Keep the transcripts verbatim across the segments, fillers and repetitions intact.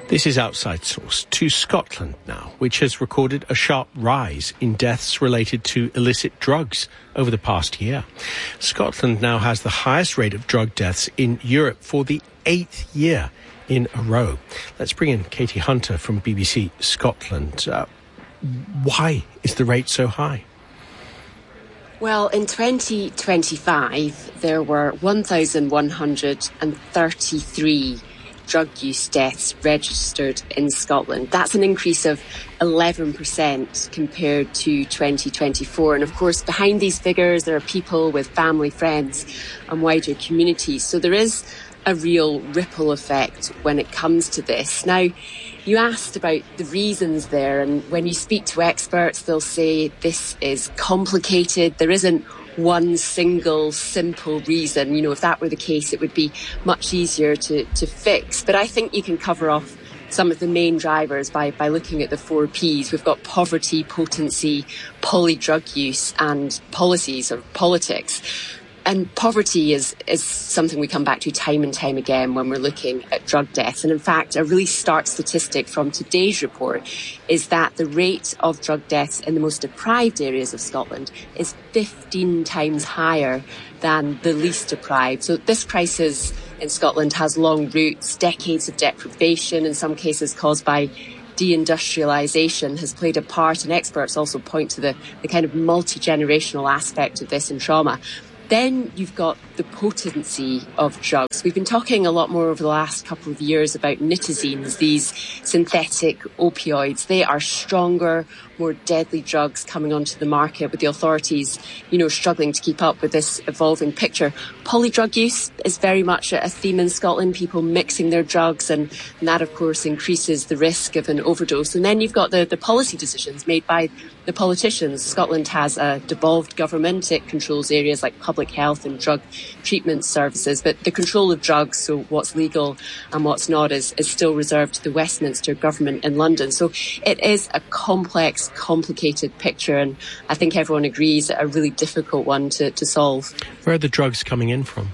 This is Outside Source to Scotland now, which has recorded a sharp rise in deaths related to illicit drugs over the past year. Scotland now has the highest rate of drug deaths in Europe for the eighth year in a row. Let's bring in Katie Hunter from B B C Scotland. Uh, why is the rate so high? Well, in twenty twenty-five, there were one thousand one hundred thirty-three drug use deaths registered in Scotland. That's an increase of eleven percent compared to twenty twenty-four. And of course, behind these figures, there are people with family, friends and wider communities. So there is a real ripple effect when it comes to this. Now, you asked about the reasons there, and when you speak to experts, they'll say this is complicated. There isn't one single simple reason. You know, if that were the case, it would be much easier to, to fix. But I think you can cover off some of the main drivers by, by looking at the four Ps. We've got poverty, potency, polydrug use and policies or politics. And poverty is, is something we come back to time and time again when we're looking at drug deaths. And in fact, a really stark statistic from today's report is that the rate of drug deaths in the most deprived areas of Scotland is fifteen times higher than the least deprived. So this crisis in Scotland has long roots, decades of deprivation, in some cases caused by deindustrialisation has played a part, and experts also point to the, the kind of multi-generational aspect of this and trauma. Then you've got the potency of drugs. We've been talking a lot more over the last couple of years about nitazines, these synthetic opioids. They are stronger, more deadly drugs coming onto the market, with the authorities, you know, struggling to keep up with this evolving picture. Polydrug use is very much a theme in Scotland, people mixing their drugs, and, and that, of course, increases the risk of an overdose. And then you've got the, the policy decisions made by the politicians. Scotland has a devolved government. It controls areas like public health and drug treatment services, but the control of drugs, so what's legal and what's not, is, is still reserved to the Westminster government in London. So it is a complex, complicated picture, and I think everyone agrees a really difficult one to, to solve. Where are the drugs coming in from?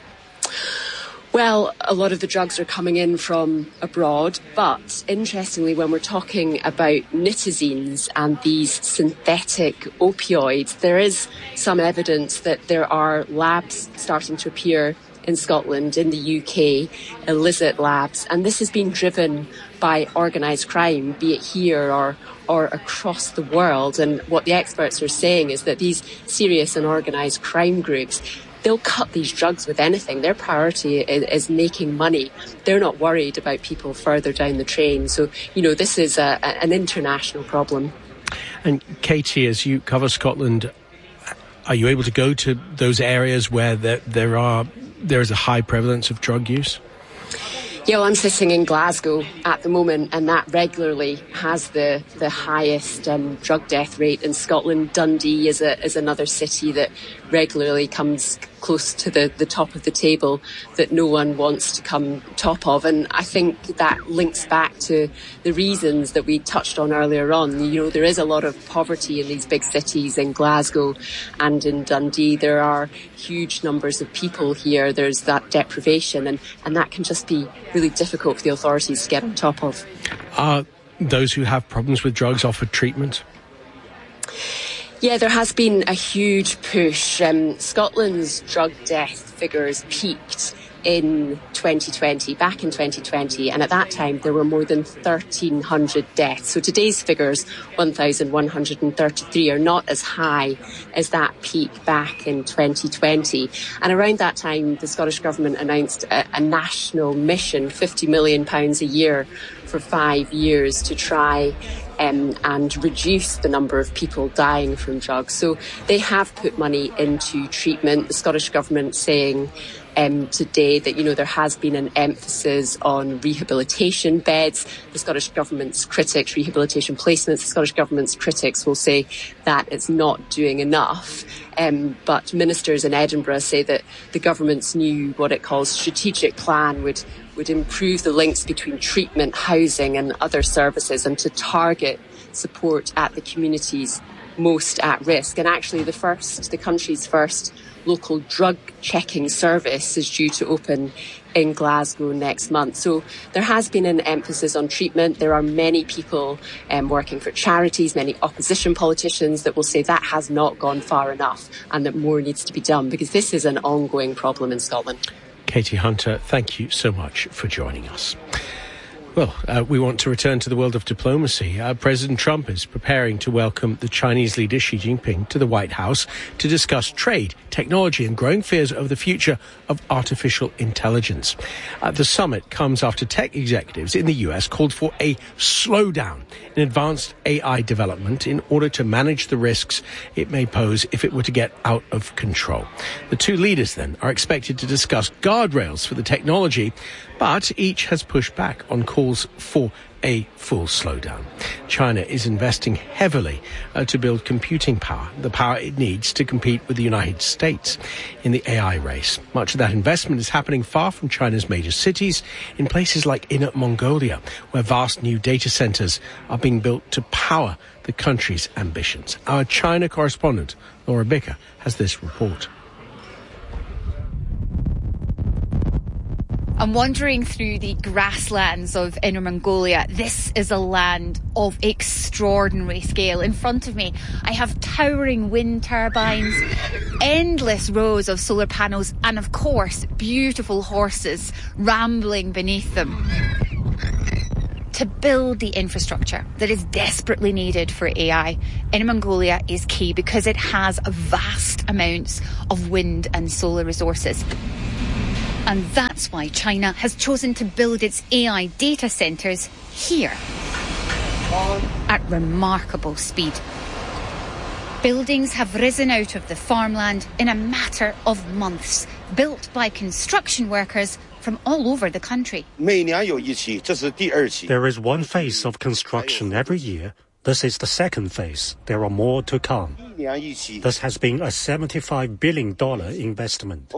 Well, a lot of the drugs are coming in from abroad, but interestingly, when we're talking about nitazines and these synthetic opioids, there is some evidence that there are labs starting to appear in Scotland, in the U K, illicit labs, and this has been driven by organised crime, be it here or or across the world. And what the experts are saying is that these serious and organised crime groups, they'll cut these drugs with anything. Their priority is, is making money. They're not worried about people further down the train. So, you know, this is a, a, an international problem. And Katie, as you cover Scotland, are you able to go to those areas where there, there are there is a high prevalence of drug use? Yeah, well, I'm sitting in Glasgow at the moment, and that regularly has the, the highest um, drug death rate in Scotland. Dundee is a, is another city that regularly comes close to the, the top of the table that no one wants to come top of. And I think that links back to the reasons that we touched on earlier on. You know, there is a lot of poverty in these big cities, in Glasgow and in Dundee. There are huge numbers of people here. There's that deprivation, and, and that can just be really difficult for the authorities to get on top of. Are those who have problems with drugs offered treatment? Yeah, there has been a huge push. Um, Scotland's drug death figures peaked in twenty twenty, back in twenty twenty, and at that time there were more than thirteen hundred deaths. So today's figures, one thousand one hundred thirty-three, are not as high as that peak back in twenty twenty. And around that time, the Scottish Government announced a, a national mission, fifty million pounds a year for five years to try Um, and reduce the number of people dying from drugs. So they have put money into treatment. The Scottish Government saying um, today that, you know, there has been an emphasis on rehabilitation beds. The Scottish Government's critics, rehabilitation placements, the Scottish Government's critics will say that it's not doing enough. Um, but ministers in Edinburgh say that the government's new, what it calls, strategic plan would would improve the links between treatment, housing and other services, and to target support at the community's most at risk. And actually the first, the country's first local drug checking service is due to open in Glasgow next month. So there has been an emphasis on treatment. There are many people um, working for charities, many opposition politicians that will say that has not gone far enough and that more needs to be done, because this is an ongoing problem in Scotland. Katie Hunter, thank you so much for joining us. Well, uh, we want to return to the world of diplomacy. Uh, President Trump is preparing to welcome the Chinese leader Xi Jinping to the White House to discuss trade, technology and growing fears over the future of artificial intelligence. Uh, the summit comes after tech executives in the U S called for a slowdown in advanced A I development in order to manage the risks it may pose if it were to get out of control. The two leaders then are expected to discuss guardrails for the technology, but each has pushed back on calls for a full slowdown. China is investing heavily uh, to build computing power, the power it needs to compete with the United States in the A I race. Much of that investment is happening far from China's major cities, in places like Inner Mongolia, where vast new data centers are being built to power the country's ambitions. Our China correspondent, Laura Bicker, has this report. I'm wandering through the grasslands of Inner Mongolia. This is a land of extraordinary scale. In front of me, I have towering wind turbines, endless rows of solar panels, and of course, beautiful horses rambling beneath them. To build the infrastructure that is desperately needed for A I, Inner Mongolia is key because it has vast amounts of wind and solar resources. And that's why China has chosen to build its A I data centres here at remarkable speed. Buildings have risen out of the farmland in a matter of months, built by construction workers from all over the country. There is one phase of construction every year. This is the second phase. There are more to come. This has been a seventy-five billion dollars investment.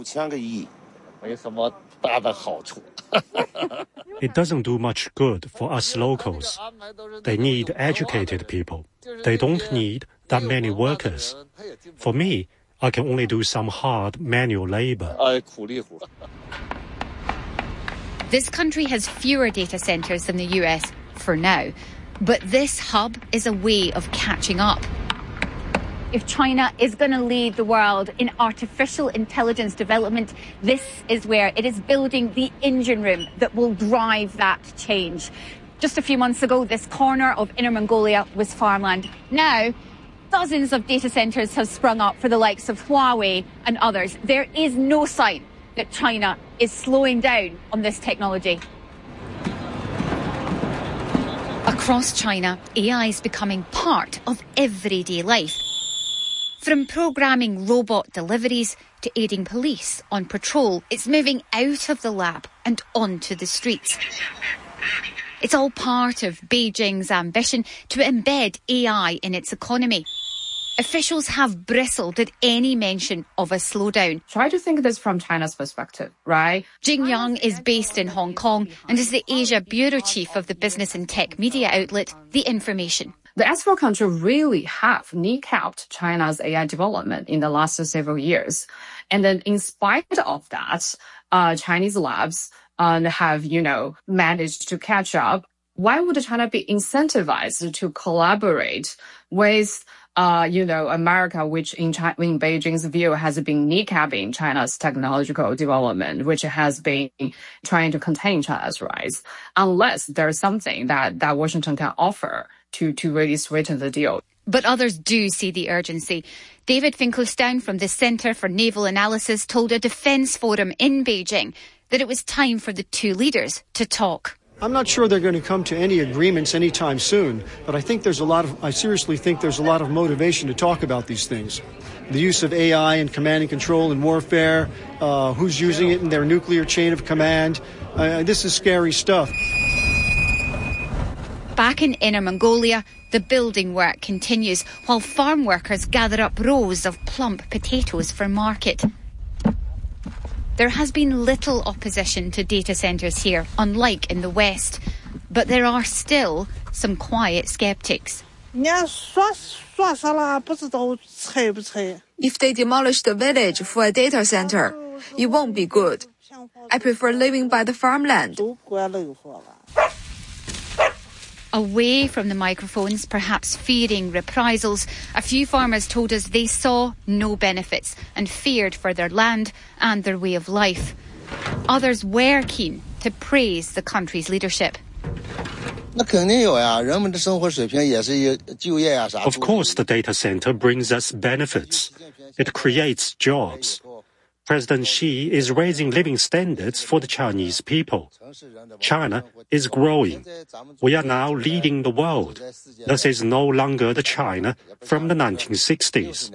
It doesn't do much good for us locals. They need educated people. They don't need that many workers. For me, I can only do some hard manual labor. This country has fewer data centres than the U S for now, but this hub is a way of catching up. If China is going to lead the world in artificial intelligence development, this is where it is building the engine room that will drive that change. Just a few months ago, this corner of Inner Mongolia was farmland. Now, dozens of data centres have sprung up for the likes of Huawei and others. There is no sign that China is slowing down on this technology. Across China, A I is becoming part of everyday life. From programming robot deliveries to aiding police on patrol, it's moving out of the lab and onto the streets. It's all part of Beijing's ambition to embed A I in its economy. Officials have bristled at any mention of a slowdown. Try to think this from China's perspective, right? Jing Yang is based in Hong Kong and is the Asia bureau chief of the business and tech media outlet The Information. The S four country really have kneecapped China's A I development in the last several years. And then in spite of that, uh, Chinese labs uh, have, you know, managed to catch up. Why would China be incentivized to collaborate with, uh, you know, America, which in, China, in Beijing's view has been kneecapping China's technological development, which has been trying to contain China's rise, unless there's something that, that Washington can offer to, to really sweeten the deal. But others do see the urgency. David Finkelstein from the Centre for Naval Analysis told a defence forum in Beijing that it was time for the two leaders to talk. I'm not sure they're going to come to any agreements anytime soon, but I think there's a lot of, I seriously think there's a lot of motivation to talk about these things. The use of A I in command and control and warfare, uh, who's using it in their nuclear chain of command. Uh, this is scary stuff. Back in Inner Mongolia, the building work continues while farm workers gather up rows of plump potatoes for market. There has been little opposition to data centres here, unlike in the West, but there are still some quiet sceptics. If they demolish the village for a data center, it won't be good. I prefer living by the farmland. Away from the microphones, perhaps fearing reprisals, a few farmers told us they saw no benefits and feared for their land and their way of life. Others were keen to praise the country's leadership. Of course, the data center brings us benefits. It creates jobs. President Xi is raising living standards for the Chinese people. China is growing. We are now leading the world. This is no longer the China from the nineteen sixties.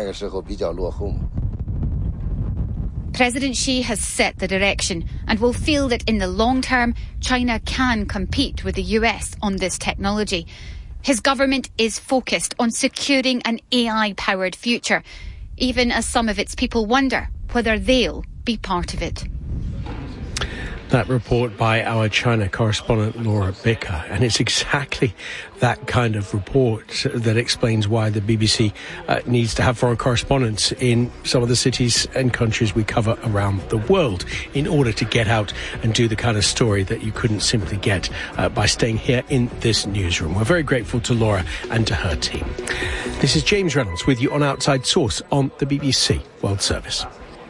President Xi has set the direction and will feel that in the long term, China can compete with the U S on this technology. His government is focused on securing an A I-powered future, even as some of its people wonder whether they'll be part of it. That report by our China correspondent Laura Bicker, and it's exactly that kind of report that explains why the B B C uh, needs to have foreign correspondents in some of the cities and countries we cover around the world in order to get out and do the kind of story that you couldn't simply get uh, by staying here in this newsroom. We're very grateful to Laura and to her team. This is James Reynolds with you on Outside Source on the B B C World Service.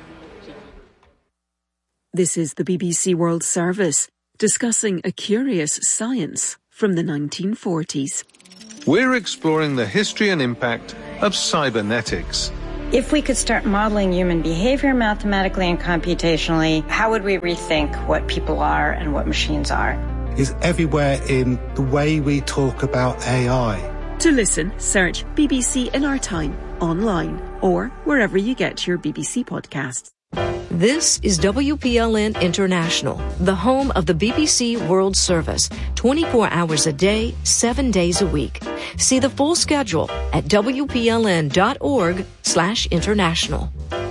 This is the B B C World Service, discussing a curious science from the nineteen forties. We're exploring the history and impact of cybernetics. If we could start modeling human behavior mathematically and computationally, how would we rethink what people are and what machines are? Is everywhere in the way we talk about A I. To listen, search B B C in our time, online, or wherever you get your B B C podcasts. This is W P L N International, the home of the B B C World Service, twenty-four hours a day, seven days a week. See the full schedule at W P L N dot org slash international.